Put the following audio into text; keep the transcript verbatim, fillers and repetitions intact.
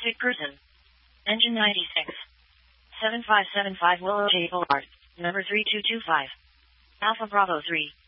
Pacific person. Engine ninety-six. seven five seven five Willow J Boulevard, number three two two five. Alpha Bravo three.